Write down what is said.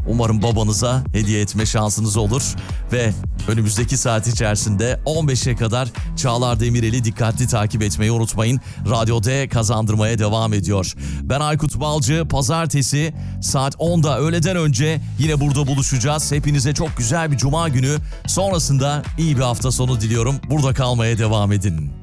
Umarım babanıza hediye etme şansınız olur. Ve önümüzdeki saat içerisinde 15'e kadar Çağlar Demirel'i dikkatli takip etmeyi unutmayın. Radyo D kazandırmaya devam ediyor. Ben Aykut Balcı. Pazartesi saat 10'da öğleden önce yine burada buluşacağız. Hepinize çok güzel bir cuma günü. Sonrasında iyi bir hafta sonu diliyorum. Burada kalmaya devam edin.